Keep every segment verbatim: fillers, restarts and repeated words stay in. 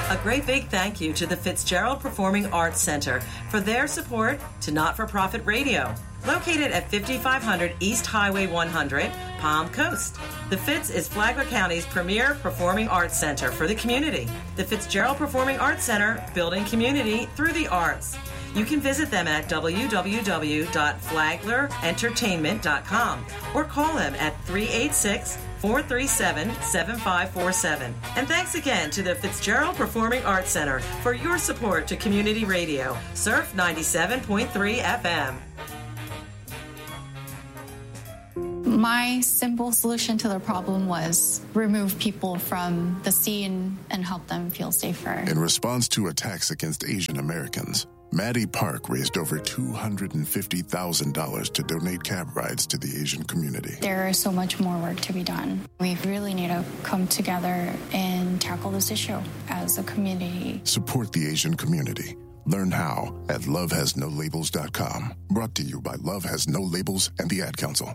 A great big thank you to the Fitzgerald Performing Arts Center for their support to not-for-profit radio. Located at fifty-five hundred East Highway one hundred, Palm Coast. The Fitz is Flagler County's premier performing arts center for the community. The Fitzgerald Performing Arts Center, building community through the arts. You can visit them at w w w dot flagler entertainment dot com or call them at three eight six, four three seven, seven five four seven. And thanks again to the Fitzgerald Performing Arts Center for your support to community radio. Surf ninety-seven point three F M. My simple solution to the problem was remove people from the scene and help them feel safer. In response to attacks against Asian Americans, Maddie Park raised over two hundred fifty thousand dollars to donate cab rides to the Asian community. There is so much more work to be done. We really need to come together and tackle this issue as a community. Support the Asian community. Learn how at love has no labels dot com. Brought to you by Love Has No Labels and the Ad Council.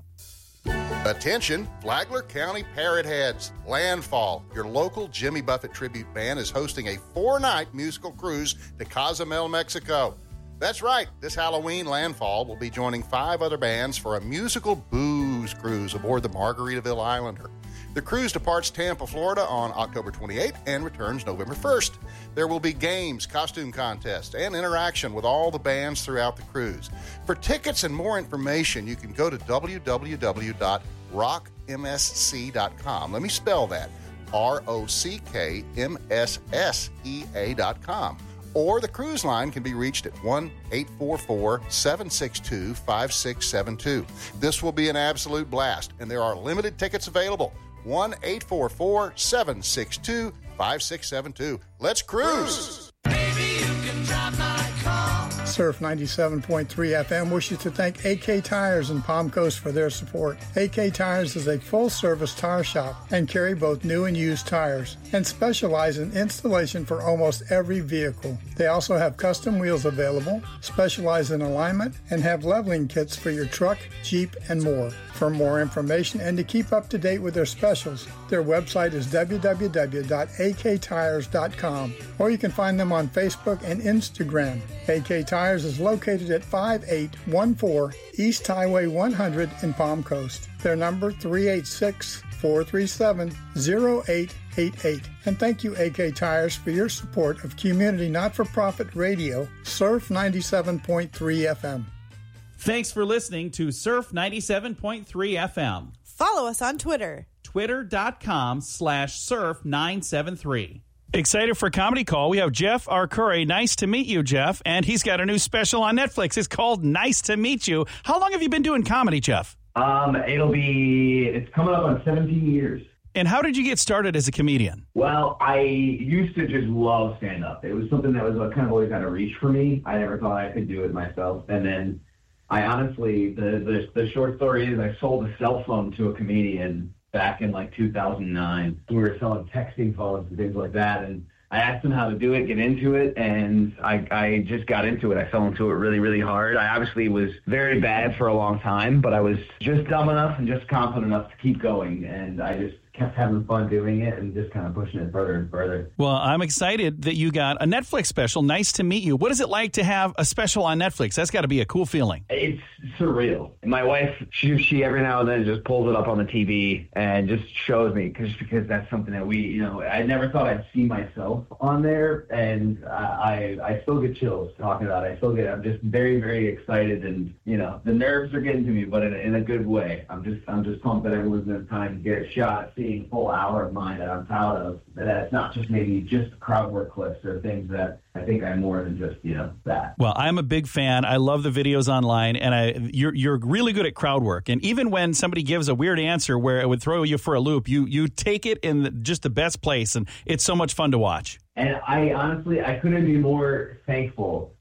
Attention, Flagler County Parrot Heads. Landfall, your local Jimmy Buffett tribute band, is hosting a four-night musical cruise to Cozumel, Mexico. That's right, this Halloween, Landfall will be joining five other bands for a musical booze cruise aboard the Margaritaville Islander. The cruise departs Tampa, Florida on October twenty-eighth and returns November first. There will be games, costume contests, and interaction with all the bands throughout the cruise. For tickets and more information, you can go to w w w dot rock m s c dot com. Let me spell that, R O C K M S S E A dot com. Or the cruise line can be reached at one eight four four, seven six two, five six seven two. This will be an absolute blast, and there are limited tickets available. one eight four four, seven six two, five six seven two. Let's cruise! Baby, you can drive my car. Surf ninety-seven point three F M wishes to thank A K Tires in Palm Coast for their support. A K Tires is a full-service tire shop and carry both new and used tires and specialize in installation for almost every vehicle. They also have custom wheels available, specialize in alignment, and have leveling kits for your truck, Jeep, and more. For more information and to keep up to date with their specials, their website is w w w dot a k tires dot com, or you can find them on Facebook and Instagram. A K Tires is located at five eight one four East Highway one hundred in Palm Coast. Their number three eight six, four three seven, zero eight eight eight. And thank you, A K Tires, for your support of community not-for-profit radio, Surf ninety-seven point three F M. Thanks for listening to Surf ninety-seven point three F M. Follow us on Twitter. Twitter.com slash surf 973. Excited for Comedy Call. We have Jeff Arcuri. Nice to meet you, Jeff. And he's got a new special on Netflix. It's called Nice to Meet You. How long have you been doing comedy, Jeff? Um, it'll be, it's coming up on seventeen years. And how did you get started as a comedian? Well, I used to just love stand-up. It was something that was kind of always out of reach for me. I never thought I could do it myself. And then I honestly, the, the the short story is I sold a cell phone to a comedian back in like two thousand nine. We were selling texting phones and things like that. And I asked him how to do it, get into it, and I, I just got into it. I fell into it really, really hard. I obviously was very bad for a long time, but I was just dumb enough and just confident enough to keep going. And I just kept having fun doing it and just kind of pushing it further and further. Well, I'm excited that you got a Netflix special. Nice to meet you. What is it like to have a special on Netflix? That's got to be a cool feeling. It's surreal. My wife, she, she every now and then just pulls it up on the T V and just shows me, cause, because that's something that we, you know, I never thought I'd see myself on there, and I, I, I still get chills talking about it. I still get, I'm just very, very excited, and, you know, the nerves are getting to me, but in a, in a good way. I'm just, I'm just pumped that everyone's going to time to get a shot at seeing a full hour of mine that I'm proud of, that it's not just maybe just crowd work clips or things that I think I'm more than just, you know, that. Well, I'm a big fan. I love the videos online, and I you're you're really good at crowd work. And even when somebody gives a weird answer where it would throw you for a loop, you you take it in the, just the best place, and it's so much fun to watch. And I honestly, I couldn't be more thankful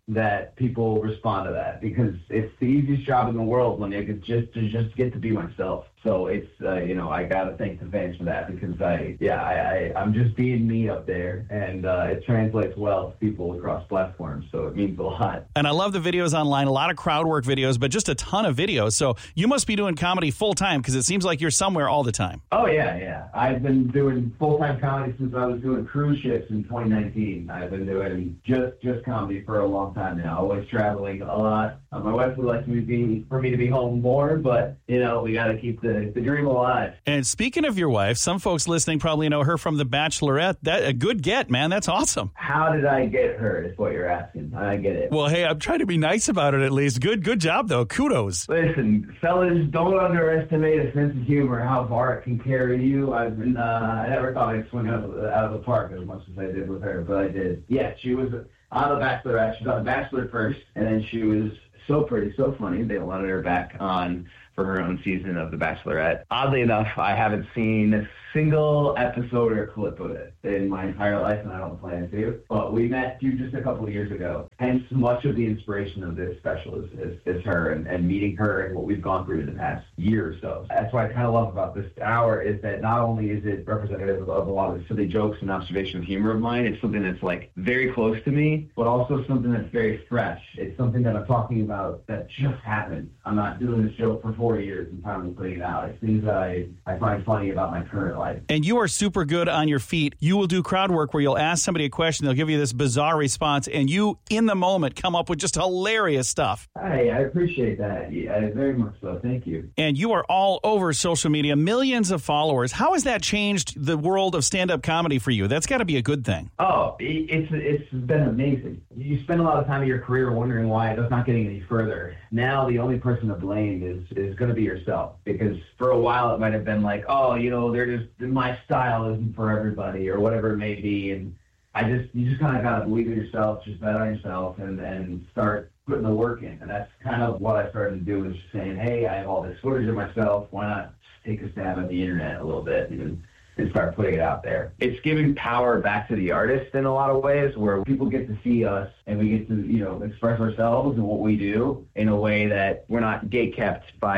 that people respond to that, because it's the easiest job in the world when I could just to just get to be myself. So it's, uh, you know, I got to thank the fans for that, because I, yeah, I, I, I'm just being me up there, and uh, it translates well to people across platforms. So it means a lot. And I love the videos online, a lot of crowd work videos, but just a ton of videos. So you must be doing comedy full time, because it seems like you're somewhere all the time. Oh, yeah, yeah. I've been doing full-time comedy since I was doing cruise ships in twenty nineteen. I've been doing just, just comedy for a long time now, always traveling a lot. Uh, my wife would like me to be, for me to be home more, but, you know, we got to keep the, the dream alive. And speaking of your wife, some folks listening probably know her from The Bachelorette. That a good get, man. That's awesome. How did I get her is what you're asking. I get it. Well, hey, I'm trying to be nice about it at least. Good, good job, though. Kudos. Listen, fellas, don't underestimate a sense of humor, how far it can carry you. I've been, uh, I never thought I'd swing out of, out of the park as much as I did with her, but I did. Yeah, she was on The Bachelorette. She was on The Bachelor first, and then she was so pretty, so funny. They wanted her back on for her own season of The Bachelorette. Oddly enough, I haven't seen a single episode or clip of it in my entire life, and I don't plan to. But we met you just a couple of years ago. Hence, much of the inspiration of this special is, is, is her, and, and meeting her and what we've gone through in the past year or so. That's what I kind of love about this hour, is that not only is it representative of, of a lot of silly jokes and observation of humor of mine, it's something that's like very close to me, but also something that's very fresh. It's something that I'm talking about that just happened. I'm not doing this joke for four years and finally putting it out. It's things that I, I find funny about my current life. And you are super good on your feet. You will do crowd work where you'll ask somebody a question, they'll give you this bizarre response, and you, in the moment, come up with just hilarious stuff. Hey, I appreciate that. Yeah, very much so. Thank you. And you are all over social media, millions of followers. How has that changed the world of stand-up comedy for you? That's got to be a good thing. Oh, it's it's been amazing. You spend a lot of time of your career wondering why it's not getting any further. Now the only person to blame is is going to be yourself, because for a while it might have been like, oh, you know, they're just, my style isn't for everybody or whatever it may be, and I just you just kind of got to believe in yourself, just bet on yourself, and and start putting the work in. And that's kind of what I started to do, is just saying, hey, I have all this footage of myself, why not just take a stab at the internet a little bit and and start putting it out there. It's giving power back to the artist in a lot of ways, where people get to see us and we get to, you know, express ourselves and what we do in a way that we're not gatekept by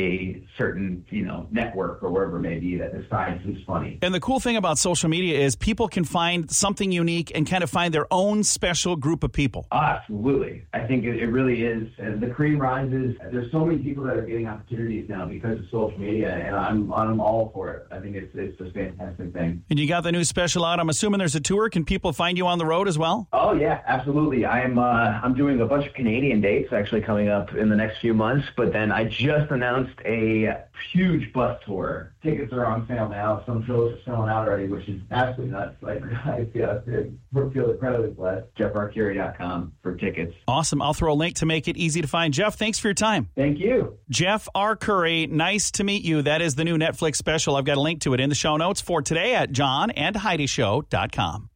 a certain, you know, network or wherever it may be that decides who's funny. And the cool thing about social media is people can find something unique and kind of find their own special group of people. Oh, absolutely. I think it, it really is. As the cream rises, there's so many people that are getting opportunities now because of social media, and I'm, I'm all for it. I think it's, it's a fantastic thing. And you got the new special out. I'm assuming there's a tour. Can people find you on the road as well? Oh, yeah, absolutely. I'm uh, I'm doing a bunch of Canadian dates actually coming up in the next few months, but then I just announced a huge bus tour. Tickets are on sale now. Some shows are selling out already, which is absolutely nuts. Like, I feel, I feel incredibly blessed. Jeff Arcuri dot com for tickets. Awesome. I'll throw a link to make it easy to find. Jeff, thanks for your time. Thank you. Jeff Arcuri, nice to meet you. That is the new Netflix special. I've got a link to it in the show notes for today at john and heidi show dot com.